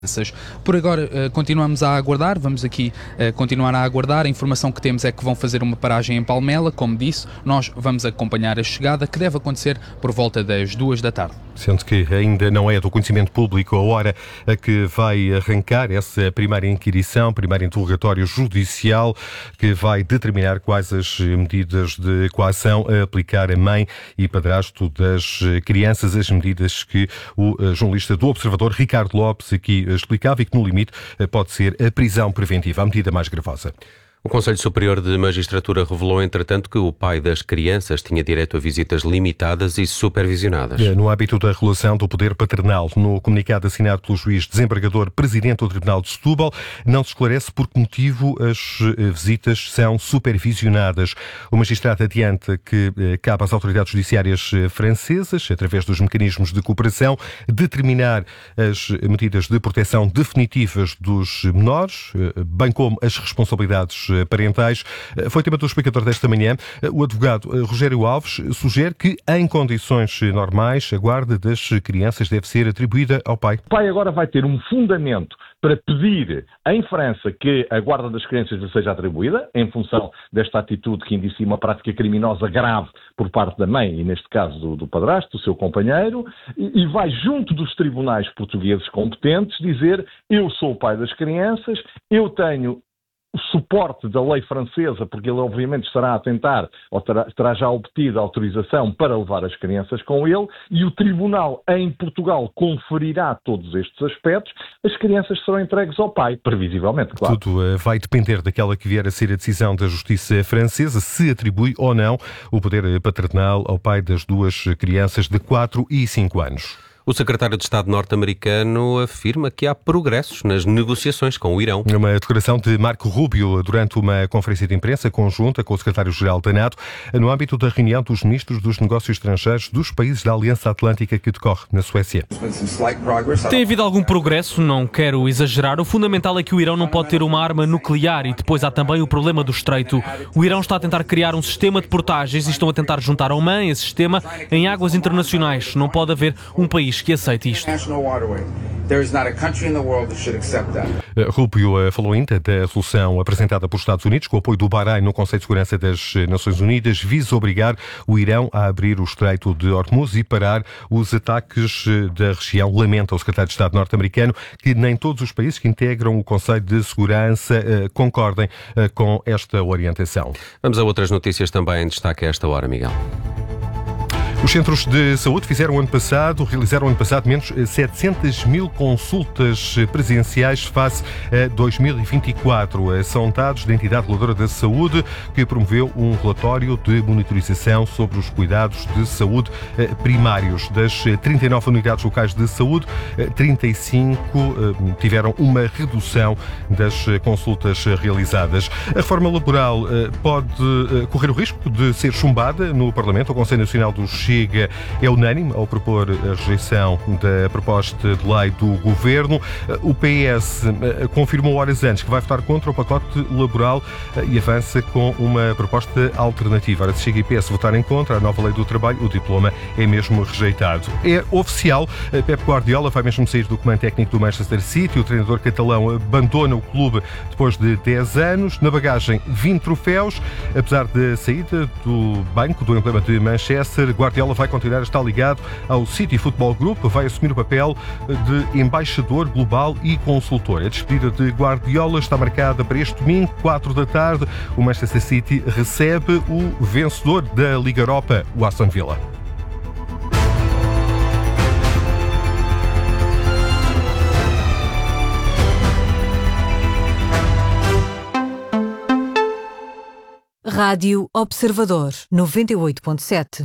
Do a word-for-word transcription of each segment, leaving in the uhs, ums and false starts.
Por agora uh, continuamos a aguardar, vamos aqui uh, continuar a aguardar. A informação que temos é que vão fazer uma paragem em Palmela, como disse. Nós vamos acompanhar a chegada, que deve acontecer por volta das duas da tarde. Sendo que ainda não é do conhecimento público a hora a que vai arrancar essa primeira inquirição, primeiro interrogatório judicial, que vai determinar quais as medidas de coação a aplicar a mãe e padrasto das crianças, as medidas que o jornalista do Observador, Ricardo Lopes, aqui explicava, e que no limite pode ser a prisão preventiva, a medida mais gravosa. O Conselho Superior de Magistratura revelou, entretanto, que o pai das crianças tinha direito a visitas limitadas e supervisionadas. No âmbito da regulação do poder paternal, no comunicado assinado pelo juiz desembargador presidente do Tribunal de Setúbal, não se esclarece por que motivo as visitas são supervisionadas. O magistrado adianta que cabe às autoridades judiciárias francesas, através dos mecanismos de cooperação, determinar as medidas de proteção definitivas dos menores, bem como as responsabilidades parentais. Foi tema do explicador desta manhã. O advogado Rogério Alves sugere que, em condições normais, a guarda das crianças deve ser atribuída ao pai. O pai agora vai ter um fundamento para pedir em França que a guarda das crianças lhe seja atribuída, em função desta atitude que indicia uma prática criminosa grave por parte da mãe, e neste caso do, do padrasto, do seu companheiro, e, e vai junto dos tribunais portugueses competentes dizer: eu sou o pai das crianças, eu tenho o suporte da lei francesa, porque ele obviamente estará a tentar, ou terá, terá já obtido a autorização para levar as crianças com ele, e o tribunal em Portugal conferirá todos estes aspectos. As crianças serão entregues ao pai, previsivelmente, claro. Tudo uh, vai depender daquela que vier a ser a decisão da justiça francesa, se atribui ou não o poder paternal ao pai das duas crianças de quatro e cinco anos. O secretário de Estado norte-americano afirma que há progressos nas negociações com o Irão. Uma declaração de Marco Rubio durante uma conferência de imprensa conjunta com o secretário-geral da NATO no âmbito da reunião dos ministros dos negócios estrangeiros dos países da Aliança Atlântica que decorre na Suécia. Tem havido algum progresso, não quero exagerar. O fundamental é que o Irão não pode ter uma arma nuclear, e depois há também o problema do Estreito. O Irão está a tentar criar um sistema de portagens e estão a tentar juntar ao Oman esse sistema em águas internacionais. Não pode haver um país que aceite isto. Rubio falou ainda da solução apresentada pelos Estados Unidos com o apoio do Bahrein no Conselho de Segurança das Nações Unidas, visa obrigar o Irão a abrir o Estreito de Hormuz e parar os ataques da região. Lamenta o secretário de Estado norte-americano que nem todos os países que integram o Conselho de Segurança concordem com esta orientação. Vamos a outras notícias também em destaque a esta hora, Miguel. Os centros de saúde fizeram ano passado, realizaram ano passado menos setecentas mil consultas presenciais face a dois mil e vinte e quatro. São dados da entidade reguladora da saúde, que promoveu um relatório de monitorização sobre os cuidados de saúde primários. Das trinta e nove unidades locais de saúde, trinta e cinco tiveram uma redução das consultas realizadas. A reforma laboral pode correr o risco de ser chumbada no Parlamento. O Conselho Nacional do Chega é unânime ao propor a rejeição da proposta de lei do Governo. O P S confirmou horas antes que vai votar contra o pacote laboral e avança com uma proposta alternativa. Ora, se Chega e P S votarem contra a nova lei do trabalho, o diploma é mesmo rejeitado. É oficial, Pep Guardiola vai mesmo sair do comando técnico do Manchester City. O treinador catalão abandona o clube depois de dez anos. Na bagagem, vinte troféus. Apesar da saída do banco do emblema de Manchester, Guardiola vai continuar a estar ligado ao City Football Group, vai assumir o papel de embaixador global e consultor. A despedida de Guardiola está marcada para este domingo, quatro da tarde. O Manchester City recebe o vencedor da Liga Europa, o Aston Villa. Rádio Observador, noventa e oito ponto sete.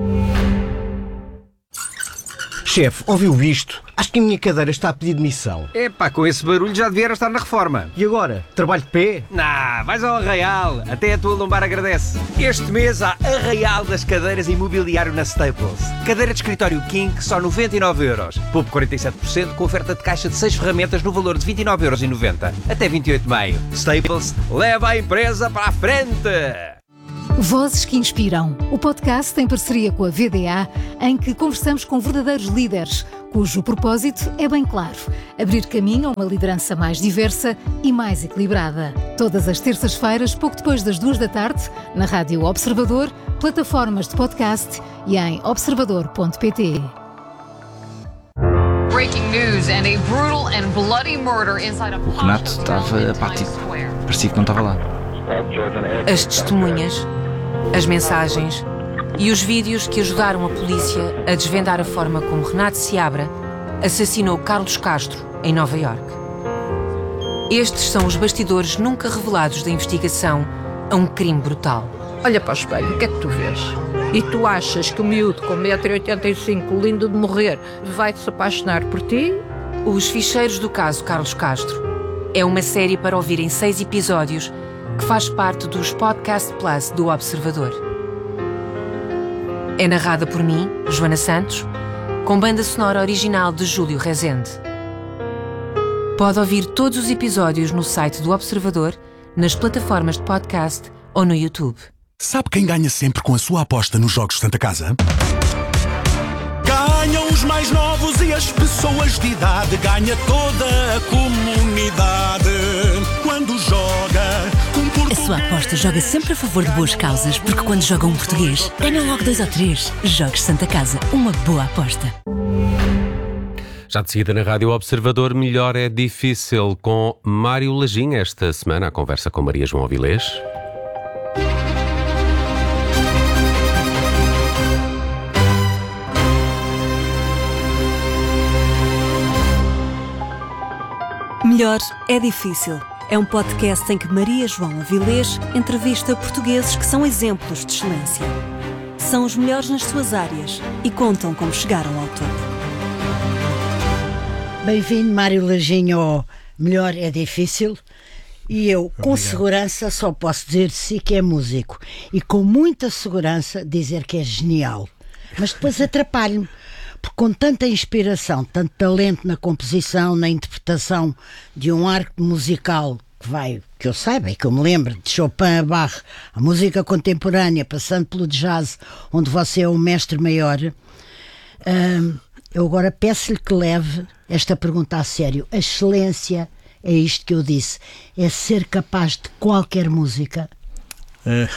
Chefe, ouviu isto? Acho que a minha cadeira está a pedir demissão. Epá, com esse barulho já devia estar na reforma. E agora? Trabalho de pé? Nah, vais ao Arraial. Até a tua lombar agradece. Este mês há Arraial das cadeiras imobiliário na Staples. Cadeira de escritório King, só noventa e nove euros. Poupe quarenta e sete por cento com oferta de caixa de seis ferramentas no valor de vinte e nove euros e noventa. Até vinte e oito de maio. Staples, leva a empresa para a frente! Vozes que Inspiram, o podcast em parceria com a V D A, em que conversamos com verdadeiros líderes, cujo propósito é bem claro: abrir caminho a uma liderança mais diversa e mais equilibrada. Todas as terças-feiras, pouco depois das duas da tarde, na Rádio Observador, plataformas de podcast e em observador ponto pt. O Renato estava apático. Parecia que não estava lá. As testemunhas, as mensagens e os vídeos que ajudaram a polícia a desvendar a forma como Renato Seabra assassinou Carlos Castro em Nova Iorque. Estes são os bastidores nunca revelados da investigação a um crime brutal. Olha para o espelho, o que é que tu vês? E tu achas que o miúdo com um metro e oitenta e cinco, lindo de morrer, vai se apaixonar por ti? Os Ficheiros do Caso Carlos Castro é uma série para ouvir em seis episódios que faz parte dos Podcast Plus do Observador. É narrada por mim, Joana Santos, com banda sonora original de Júlio Rezende. Pode ouvir todos os episódios no site do Observador, nas plataformas de podcast ou no YouTube. Sabe quem ganha sempre com a sua aposta nos Jogos Santa Casa? Ganham os mais novos e as pessoas de idade. Ganha toda a comunidade quando joga um português. A sua aposta joga sempre a favor de boas causas, porque quando joga um português, ganha logo dois ou três. Jogos Santa Casa, uma boa aposta. Já de seguida na Rádio Observador, Melhor é Difícil, com Mário Lajinha. Esta semana a conversa com Maria João Avilés. Melhor é Difícil. É um podcast em que Maria João Avilés entrevista portugueses que são exemplos de excelência. São os melhores nas suas áreas e contam como chegaram ao topo. Bem-vindo, Mário Lajinha, ao Melhor é Difícil. E eu, com Obrigado. segurança, só posso dizer de si que é músico. E com muita segurança dizer que é genial. Mas depois atrapalho-me. Porque com tanta inspiração, tanto talento na composição, na interpretação de um arco musical que vai, que eu saiba e que eu me lembro, de Chopin a Bach, a música contemporânea, passando pelo jazz, onde você é o mestre maior, hum, eu agora peço-lhe que leve esta pergunta a sério. A excelência é isto que eu disse, é ser capaz de qualquer música? Uh,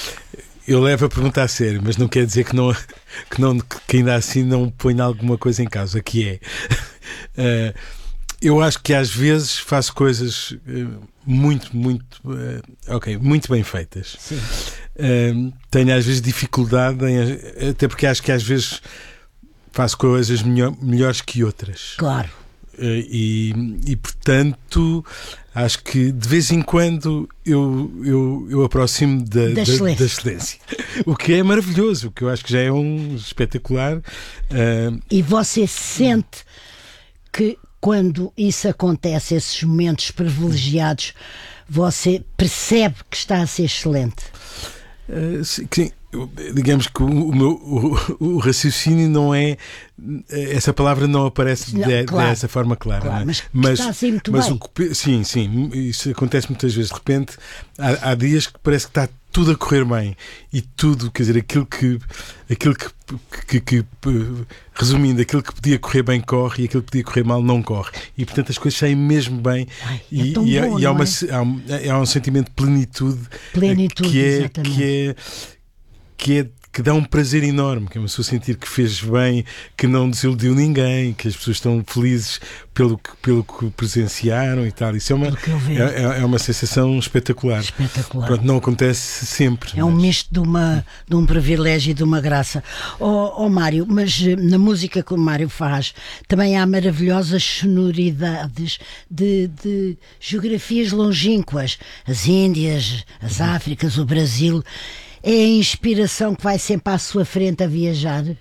eu levo a pergunta a sério, mas não quer dizer que, não, que, não, que ainda assim não ponha alguma coisa em causa, que é... Uh, eu acho que às vezes faço coisas uh, muito, muito, uh, ok, muito bem feitas. Sim. Uh, tenho às vezes dificuldade, em, até porque acho que às vezes faço coisas melhor, melhores que outras. Claro. Uh, e, e portanto acho que de vez em quando eu, eu, eu aproximo da, da, excelência. da, da excelência, o que é maravilhoso, o que eu acho que já é um espetacular. Uh, e você sente que quando isso acontece, esses momentos privilegiados, você percebe que está a ser excelente? Uh, sim, digamos que o, o meu o, o raciocínio não é, essa palavra não aparece não, de, claro, dessa forma clara, claro, não é? mas, mas está assim muito mas bem. O, sim, sim, isso acontece muitas vezes. De repente há, há dias que parece que está tudo a correr bem e tudo, quer dizer, aquilo que, aquilo que, que, que resumindo, aquilo que podia correr bem corre e aquilo que podia correr mal não corre, e portanto as coisas saem mesmo bem. Ai, e, é tão e, bom, e há, uma, é? há, um, há um sentimento de plenitude, plenitude que é, exatamente. que é que é que dá um prazer enorme, que é uma pessoa sentir que fez bem, que não desiludiu ninguém, que as pessoas estão felizes pelo que, pelo que presenciaram e tal. Isso é uma, é, é uma sensação espetacular. Espetacular. Pronto, não acontece sempre. É um mas... misto de, uma, de um privilégio e de uma graça. Ó oh, oh, Mário, mas na música que o Mário faz também há maravilhosas sonoridades de, de geografias longínquas. As Índias, as Áfricas, o Brasil. É a inspiração que vai sempre à sua frente a viajar? Uh,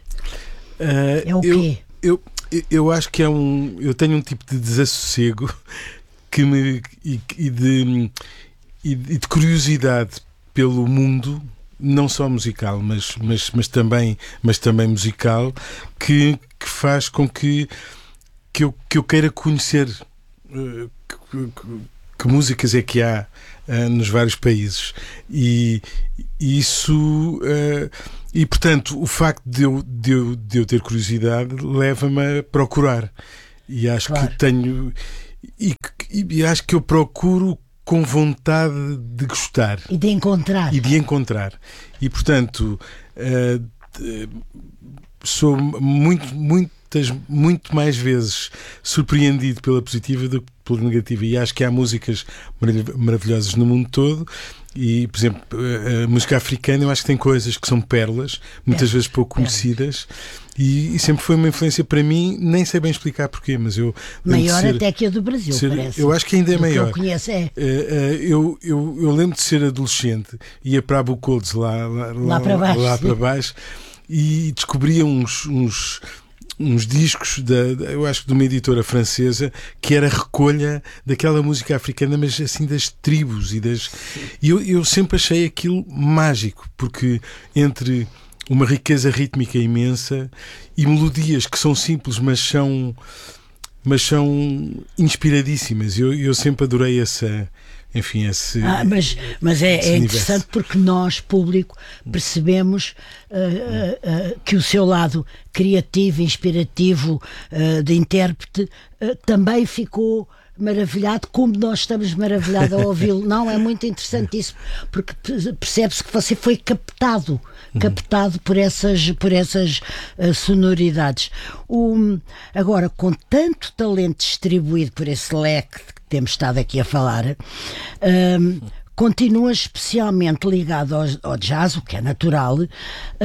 é o quê? Eu, eu, eu acho que é um... Eu tenho um tipo de desassossego que me, e, e, de, e de curiosidade pelo mundo, não só musical, mas, mas, mas, também, mas também musical, que, que faz com que, que, eu, que eu queira conhecer uh, que, que, que músicas é que há uh, nos vários países. E... Isso uh, e portanto, o facto de eu, de eu, de eu ter curiosidade leva-me a procurar. E acho claro. que tenho. E, e acho que eu procuro com vontade de gostar. E de encontrar. E de encontrar. E portanto, uh, sou muito, muitas, muito mais vezes surpreendido pela positiva do que pela negativa. E acho que há músicas maravilhosas no mundo todo. E, por exemplo, a música africana, eu acho que tem coisas que são pérolas, muitas é, vezes pouco pérolas. conhecidas, e, e sempre foi uma influência para mim, nem sei bem explicar porquê, mas eu... Maior ser, até que a do Brasil, ser, parece. Eu acho que ainda é do maior. Que eu conheço, é. Uh, uh, eu, eu, eu lembro de ser adolescente, ia para a Bucoldes, lá, lá, lá, para baixo, lá para baixo, e descobria uns... uns uns discos, da, eu acho que de uma editora francesa, que era recolha daquela música africana, mas assim das tribos e das... E eu, eu sempre achei aquilo mágico, porque entre uma riqueza rítmica imensa e melodias que são simples, mas são, mas são inspiradíssimas. Eu, eu sempre adorei essa... Enfim, esse, ah, mas, mas é, é interessante porque nós, público, percebemos uh, uh, uh, que o seu lado criativo, inspirativo, uh, de intérprete, uh, também ficou maravilhado, como nós estamos maravilhados a ouvi-lo. Não, é muito interessante isso, porque percebe-se que você foi captado, captado por essas, por essas uh, sonoridades. O, agora, com tanto talento distribuído por esse leque temos estado aqui a falar, um, continua especialmente ligado ao, ao jazz, o que é natural, uh,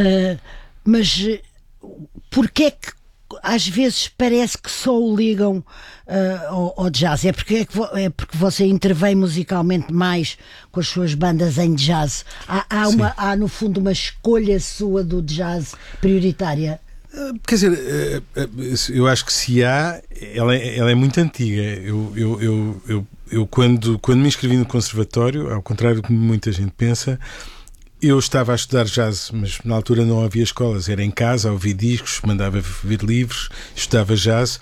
mas porquê é que às vezes parece que só o ligam uh, ao, ao jazz? É porque, é, que vo, é porque você intervém musicalmente mais com as suas bandas em jazz? Há, há, uma, há no fundo uma escolha sua do jazz prioritária? Quer dizer, eu acho que se há, ela é, ela é muito antiga. Eu, eu, eu, eu, eu quando, quando me inscrevi no conservatório, ao contrário do que muita gente pensa, eu estava a estudar jazz, mas na altura não havia escolas, era em casa, a ouvir discos, mandava ver livros, estudava jazz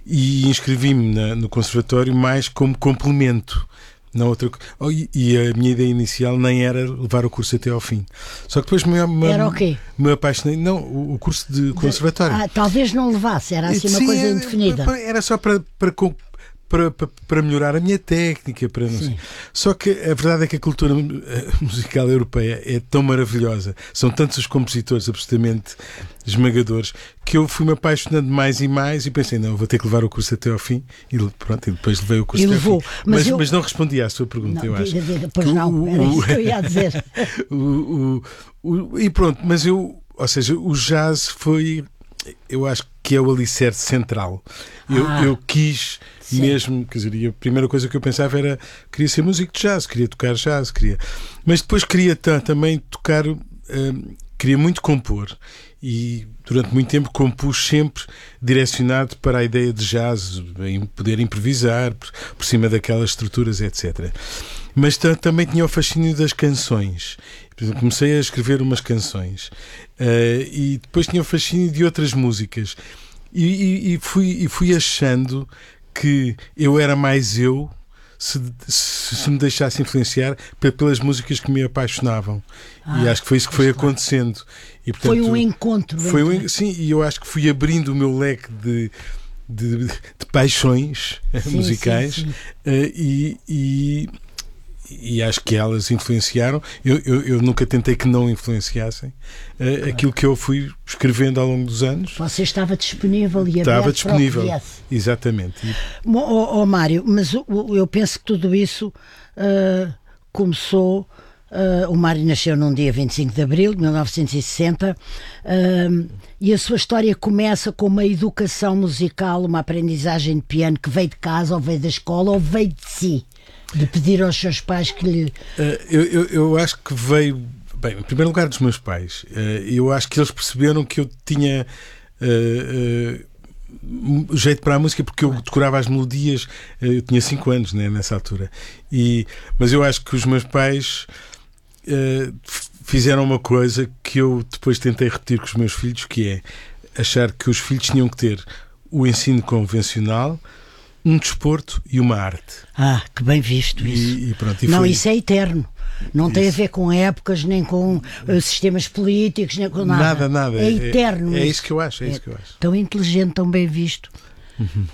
e inscrevi-me na, no conservatório mais como complemento. Na outra, oh, e, e a minha ideia inicial nem era levar o curso até ao fim. Só que depois me, me, era o quê? me apaixonei. Não, o, o curso de conservatório. Ah, talvez não levasse, era assim uma Sim, coisa indefinida. Era só para, para, para, para, para melhorar a minha técnica. Para não sei. Só que a verdade é que a cultura musical europeia é tão maravilhosa. São tantos os compositores absolutamente esmagadores que eu fui-me apaixonando mais e mais e pensei, não, vou ter que levar o curso até ao fim e pronto, e depois levei o curso e até levou, ao fim. Mas, mas, eu... mas não respondi à sua pergunta, não, eu acho. Pois não, o, era isso que eu ia dizer. o, o, o, e pronto, mas eu, ou seja, o jazz foi, eu acho que é o alicerce central. Eu, ah, eu quis sim. mesmo, quer dizer, a primeira coisa que eu pensava era, queria ser músico de jazz, queria tocar jazz, queria, mas depois queria também tocar, hum, queria muito compor. E durante muito tempo compus sempre direcionado para a ideia de jazz, em poder improvisar por, por cima daquelas estruturas, etcétera. Mas t- também tinha o fascínio das canções. Comecei a escrever umas canções uh, e depois tinha o fascínio de outras músicas e, e, e, fui, e fui achando que eu era mais eu se, se, se me deixasse influenciar pelas músicas que me apaixonavam. Ah, e acho que foi isso que foi acontecendo. E, portanto, foi um encontro. Foi um, sim, e eu acho que fui abrindo o meu leque de, de, de paixões sim, musicais sim, sim. Uh, e, e, e acho que elas influenciaram. Eu, eu, eu nunca tentei que não influenciassem uh, claro. Aquilo que eu fui escrevendo ao longo dos anos. Você estava disponível e estava aberto disponível, para o que exatamente. Ó oh, oh, Mário, mas eu, eu penso que tudo isso uh, começou. Uh, o Mário nasceu num dia vinte e cinco de abril de mil novecentos e sessenta uh, e a sua história começa com uma educação musical, uma aprendizagem de piano que veio de casa ou veio da escola ou veio de si, de pedir aos seus pais que lhe... Uh, eu, eu, eu acho que veio, bem, em primeiro lugar dos meus pais. Uh, eu acho que eles perceberam que eu tinha uh, uh, jeito para a música porque eu decorava as melodias, uh, eu tinha cinco anos, né, nessa altura. E, mas eu acho que os meus pais Uh, fizeram uma coisa que eu depois tentei repetir com os meus filhos, que é achar que os filhos tinham que ter o ensino convencional, um desporto e uma arte. Ah, que bem visto isso. E, e pronto, e não, foi... isso é eterno. Não isso. tem a ver com épocas, nem com uh, sistemas políticos, nem com nada. Nada, nada. É eterno. É, é isso. isso que eu acho, é, é isso que eu acho. Tão inteligente, tão bem visto. Uhum.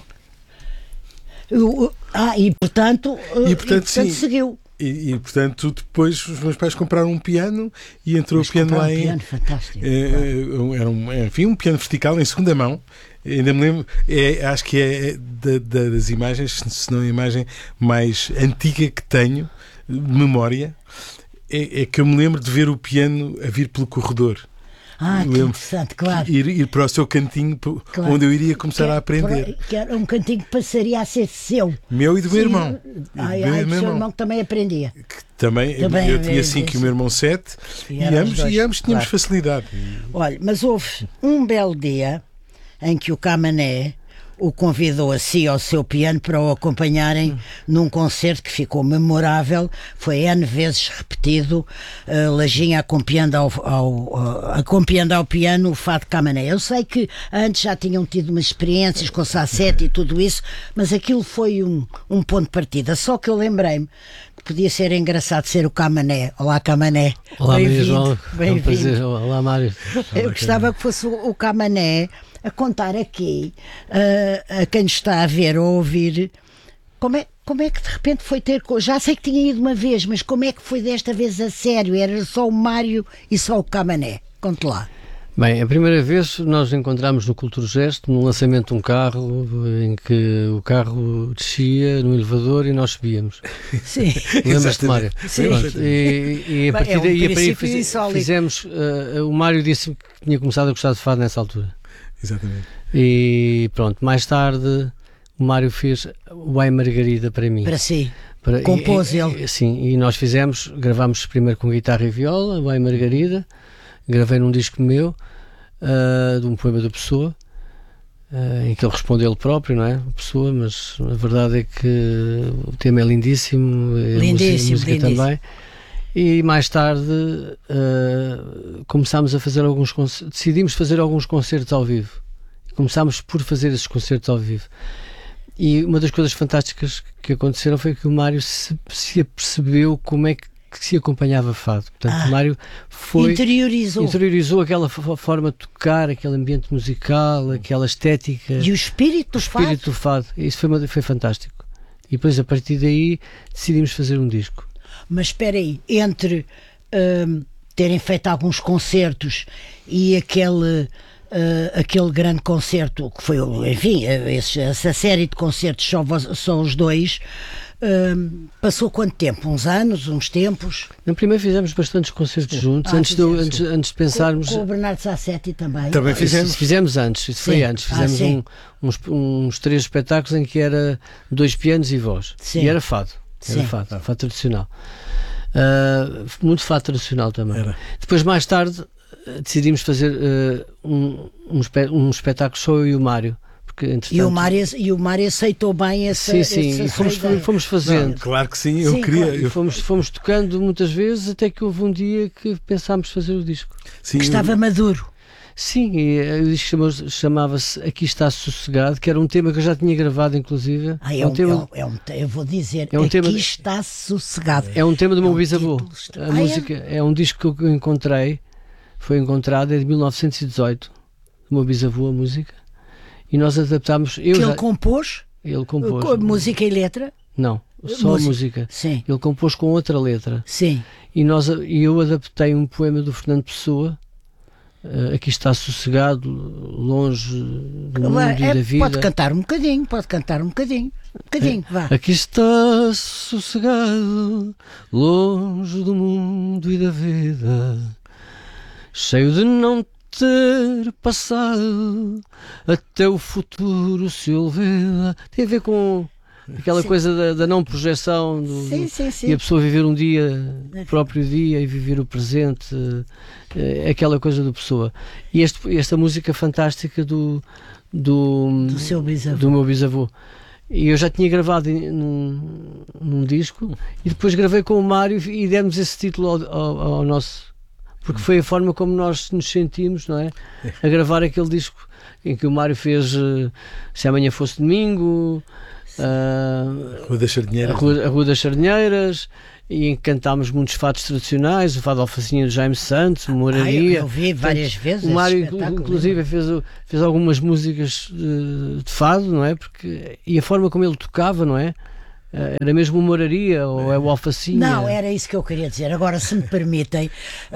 Eu, ah, e portanto, e, portanto, e, portanto sim, seguiu. E, e portanto, depois os meus pais compraram um piano e entrou Mas o piano lá um em. piano fantástico. É, claro. Era um, enfim, um piano vertical em segunda mão. Ainda me lembro, é, acho que é da, da, das imagens, se não a imagem mais antiga que tenho, de memória, é, é que eu me lembro de ver o piano a vir pelo corredor. Ah, que lembro, interessante, claro. Ir, ir para o seu cantinho, claro. onde eu iria começar que, a aprender. Que era um cantinho que passaria a ser seu. Meu e do meu irmão. Ai, ai, do seu irmão que também aprendia. Que também, também, eu tinha cinco e o meu irmão sete, e, e, ambos, e ambos tínhamos claro. facilidade. Olha, mas houve um belo dia em que o Camané o convidou a si ao seu piano para o acompanharem hum. num concerto que ficou memorável, foi N vezes repetido, uh, Lajinha acompanhando ao, ao, uh, acompanhando ao piano o fado Camané. Eu sei que antes já tinham tido umas experiências com Sassetti e tudo isso, mas aquilo foi um, um ponto de partida. Só que eu lembrei-me que podia ser engraçado ser o Camané. Olá, Camané. Olá, Maria João. É um prazer. Olá, Mário. Eu gostava que fosse o, o Camané a contar aqui uh, a quem nos está a ver ou ouvir como é, como é que de repente foi ter... Já sei que tinha ido uma vez, mas como é que foi desta vez a sério? Era só o Mário e só o Camané? Conte lá. Bem, a primeira vez nós encontramos no Culturgesto, no lançamento de um carro, em que o carro descia no elevador e nós subíamos. Sim. Lembras-te, Mário? Sim. E, e a partir é um daí a fiz, fizemos... Uh, o Mário disse que tinha começado a gostar de fado nessa altura. Exatamente. E pronto, mais tarde o Mário fez o Ai Margarida para mim. Para si. Para, compôs e, ele. E, sim, e nós fizemos, gravámos primeiro com guitarra e viola, o Ai Margarida, gravei num disco meu, uh, de um poema do Pessoa, uh, em que ele respondeu ele próprio, não é? O Pessoa, mas a verdade é que o tema é lindíssimo, lindíssimo, a música, a música também. E mais tarde uh, começámos a fazer alguns decidimos fazer alguns concertos ao vivo. Começámos por fazer esses concertos ao vivo. E uma das coisas fantásticas que aconteceram foi que o Mário se, se apercebeu como é que, que se acompanhava fado. Portanto, ah, o Mário foi, interiorizou. interiorizou aquela forma de tocar, aquele ambiente musical, aquela estética. E o espírito do fado. O espírito do fado. Isso foi, foi fantástico. E depois, a partir daí, decidimos fazer um disco. Mas espera aí, entre uh, terem feito alguns concertos e aquele, uh, aquele grande concerto que foi, enfim, esse, essa série de concertos só, só os dois, uh, passou quanto tempo? Uns anos? Uns tempos? No primeiro fizemos bastantes concertos juntos, ah, antes, de, antes, antes de pensarmos... Com, com o Bernardo Sassetti também? Também fizemos. Isso, fizemos antes, isso sim. foi antes. Fizemos ah, um, uns, uns três espetáculos em que era dois pianos e voz. Sim. E era fado. Era sim. fado, fado tradicional. Uh, muito fado tradicional também. Era. Depois, mais tarde, decidimos fazer uh, um, um, espe um espetáculo só eu e o Mário. Porque, e, o Mário e o Mário aceitou bem essa Sim, sim, essa e fomos, fomos fazendo. Não, claro que sim, eu sim, queria. Claro. Eu... Fomos, fomos tocando muitas vezes, até que houve um dia que pensámos fazer o disco. Sim, que estava eu... maduro. Sim, e o disco chamava-se Aqui Está Sossegado, que era um tema que eu já tinha gravado, inclusive. Ah, é, um, um tema, é, um, eu vou dizer, é um Aqui tema, Está Sossegado. É um tema do é meu um bisavô. A ah, música é? é um disco que eu encontrei, foi encontrado, é de mil novecentos e dezoito, do meu bisavô, a música. E nós adaptámos. Eu que já, ele compôs? Ele compôs. Com música e letra? Não, só música. música. Sim. Ele compôs com outra letra. Sim. E nós, eu adaptei um poema do Fernando Pessoa. Uh, aqui está sossegado, longe do mundo é, e da vida. Pode cantar um bocadinho, pode cantar um bocadinho. Um bocadinho, é, vá. Aqui está sossegado, longe do mundo e da vida, cheio de não ter passado, até o futuro se olvida. Tem a ver com aquela sim. coisa da, da não projeção do, sim, sim, sim. e a pessoa viver um dia, o próprio dia, e viver o presente, é aquela coisa do Pessoa. E este, esta música fantástica do do, do, seu bisavô. do meu bisavô. E eu já tinha gravado num, num disco e depois gravei com o Mário e demos esse título ao, ao, ao nosso, porque foi a forma como nós nos sentimos, não é? A gravar aquele disco em que o Mário fez Se Amanhã Fosse Domingo. uh, Rua das Sardinheiras. A Rua, a Rua das Sardinheiras, e cantámos muitos fados tradicionais, o fado Alfacinha de Jaime Santos, Moraria. Ah, eu, eu vi várias Portanto, vezes. O Mário, inclusive, fez, fez algumas músicas de, de fado, não é? Porque, e a forma como ele tocava, não é? Era mesmo o Moraria ou é o Alfacinha? Não, era isso que eu queria dizer. Agora, se me permitem,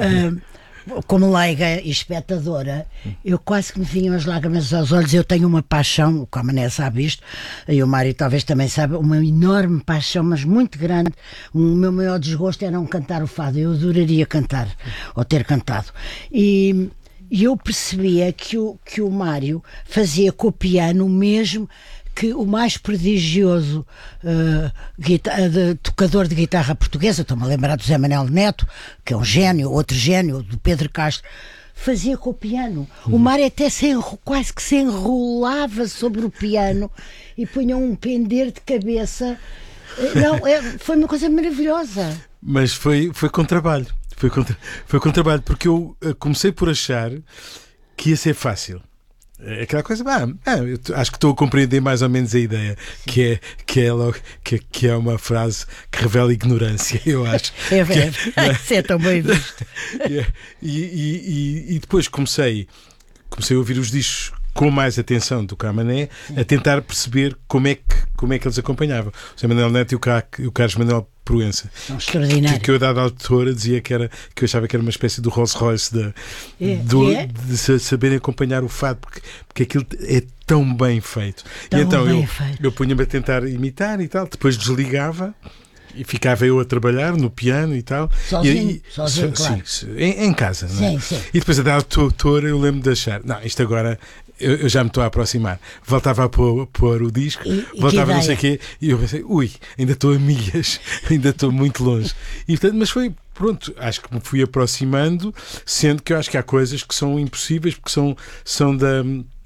uh, como leiga e espectadora, eu quase que me vinham as lágrimas aos olhos. Eu tenho uma paixão, o Camané sabe isto, e o Mário talvez também sabe, uma enorme paixão, mas muito grande. O meu maior desgosto era não cantar o fado. Eu adoraria cantar, ou ter cantado. E... E eu percebia que o, que o Mário fazia com o piano o mesmo que o mais prodigioso uh, guitarra, de, tocador de guitarra portuguesa, estou-me a lembrar do Zé Manuel Neto, que é um gênio, outro gênio, do Pedro Castro, fazia com o piano. O Mário até se enro, quase que se enrolava sobre o piano e punha um pender de cabeça. Não, é, foi uma coisa maravilhosa. Mas foi, foi com trabalho. Foi com, foi com trabalho, porque eu comecei por achar que ia ser fácil. Aquela coisa, ah, ah, eu acho que estou a compreender mais ou menos a ideia, que é, que, é logo, que, que é uma frase que revela ignorância, eu acho. É verdade, isso é tão bem visto. E, e, e, e depois comecei, comecei a ouvir os discos com mais atenção do Camané, a tentar perceber como é que, como é que eles acompanhavam. O Zé Manuel Neto e o, Car, o Carlos Manuel Proença. São extraordinários. Que, que eu, a dada altura, dizia que, era, que eu achava que era uma espécie do Rolls Royce de, é, do, é? de saberem acompanhar o fado, porque, porque aquilo é tão bem feito. Tão e então bem eu, feito. eu punha-me a tentar imitar e tal, depois desligava. E ficava eu a trabalhar no piano e tal. Sozinho, e, e, sozinho so, claro. Sim, em, em casa. Sim, não é? sim. E depois a dada altura eu lembro de achar, não, isto agora eu, eu já me estou a aproximar. Voltava a pôr, pôr o disco, e, voltava não sei o quê, e eu pensei, ui, ainda estou a milhas, ainda estou muito longe. E, portanto, mas foi, pronto, acho que me fui aproximando, sendo que eu acho que há coisas que são impossíveis, porque são, são da...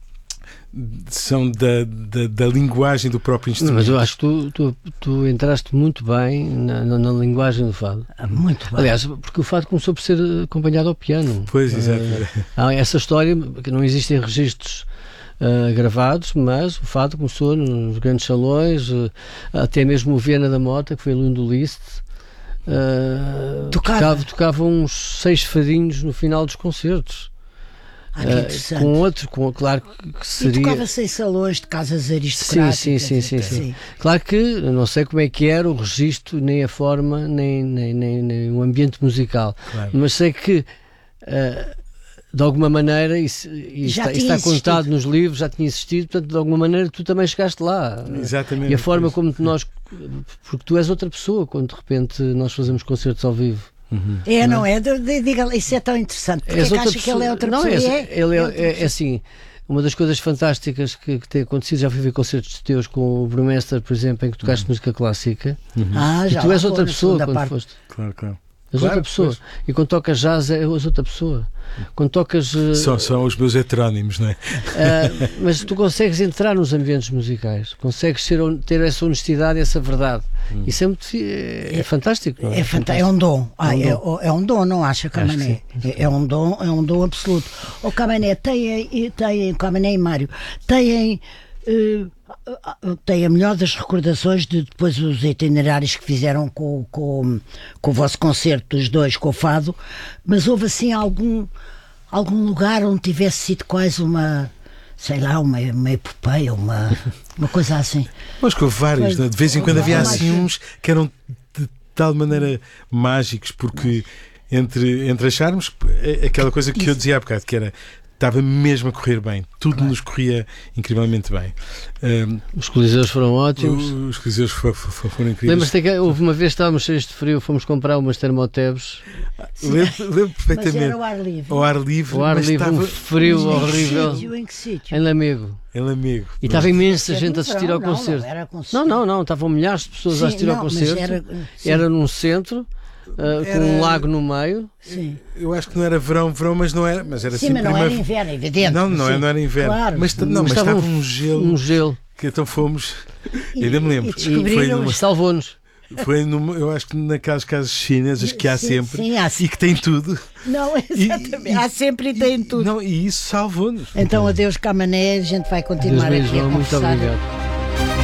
são da, da, da linguagem do próprio instrumento. Não, mas eu acho que tu, tu, tu entraste muito bem na, na, na linguagem do fado. Muito bem. Aliás, porque o fado começou por ser acompanhado ao piano. Pois, exato. Há essa história que não existem registros uh, gravados, mas o fado começou nos grandes salões, uh, até mesmo o Viana da Mota, que foi aluno do Liszt, uh, tocava. tocava uns seis fadinhos no final dos concertos. Ah, que interessante. Uh, com outro, com, claro que seria... E tocava-se em salões de casas aristocráticas. Sim, sim, sim, sim, sim. Claro que não sei como é que era o registro, nem a forma, nem, nem, nem, nem o ambiente musical. Claro. Mas sei que, uh, de alguma maneira, isso, isso está, está contado nos livros, já tinha existido, portanto, de alguma maneira, tu também chegaste lá. Exatamente. E a forma como nós... Porque tu és outra pessoa quando, de repente, nós fazemos concertos ao vivo. Uhum. É, não é? Diga, isso é tão interessante. Porque é que acha que ele é outra não, pessoa? É, é, ele é, é, é assim, uma das coisas fantásticas que, que tem acontecido, já fui ver concertos teus com o Brumester, por exemplo, em que tocaste uhum. música clássica. Uhum. Ah, já e tu és outra pessoa quando parte. foste. Claro, claro. És claro, outra pessoa. Pois. E quando tocas jazz, és outra pessoa. Quando tocas. Uh... São, são os meus heterónimos, não é? Uh, mas tu consegues entrar nos ambientes musicais, consegues ser, ter essa honestidade, essa verdade. Hum. Isso é, muito, é, é fantástico. Não é? É, fantástico. É um dom. Ah, é, um dom. É, é um dom, não acha, Camané? É, é um dom, é um dom absoluto. O Camané tem, tem Camané e Mário têm. Uh, tem a melhor das recordações de depois os itinerários que fizeram com, com, com o vosso concerto dos dois, com o fado, mas houve assim algum algum lugar onde tivesse sido quase uma, sei lá, uma, uma epopeia, uma, uma coisa assim. Mas que houve vários, de vez em quando havia assim uns que eram de tal maneira mágicos, porque entre, entre acharmos aquela coisa que eu dizia há bocado, que era estava mesmo a correr bem, tudo claro. Nos corria incrivelmente bem. Um, os coliseus foram ótimos. Os coliseus foram, foram incríveis. Lembras-te que houve uma vez que estávamos cheios de frio, fomos comprar umas termotebs. Lembro, lembro perfeitamente. Mas era ao ar livre. Ao ar livre, ao ar livre estava... um frio em horrível. Que sítio, em que sítio? Em Lamego. Em Lamego. E estava imensa gente a assistir ao não, concerto. Não, era concerto. não, não, não, estavam milhares de pessoas sim, a assistir não, ao concerto. Era, era num centro. Uh, era... com um lago no meio. Sim. Eu acho que não era verão, verão, mas não era, mas era sim, assim mas não primeiro... era inverno, evidente. Não, não, sim. não era inverno. Claro. Mas, não, mas, mas estava um gelo. Um gelo. Que então fomos. E, ainda me lembro. E descobriram numa... salvou-nos. Foi numa, eu acho que naquelas casas chinesas que há sim, sempre sim, há e que tem tudo. Não, exatamente. E, há sempre e tem tudo. Não, e isso salvou-nos. Então, adeus, Camané. A gente vai continuar Deus aqui a muito conversar. obrigado.